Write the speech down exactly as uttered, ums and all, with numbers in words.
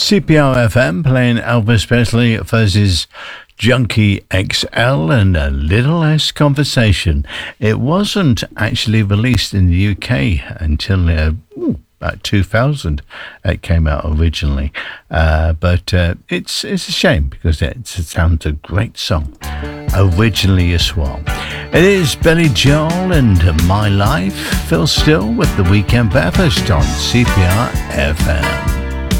C P R F M playing Elvis Presley versus Junkie X L and A Little Less Conversation. It wasn't actually released in the U K until uh, ooh, about two thousand. It came out originally, uh, but uh, it's it's a shame because it, it sounds a great song originally as well. It is Billy Joel and My Life. Phil Still with The Weekend Breakfast on C P R F M.